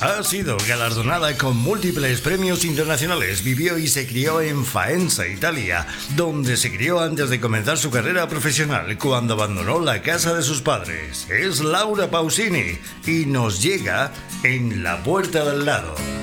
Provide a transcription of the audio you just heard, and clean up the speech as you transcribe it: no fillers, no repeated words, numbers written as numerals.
Ha sido galardonada con múltiples premios internacionales. Vivió y se crió en Faenza, Italia, donde se crió antes de comenzar su carrera profesional, cuando abandonó la casa de sus padres. Es Laura Pausini y nos llega En la puerta del lado.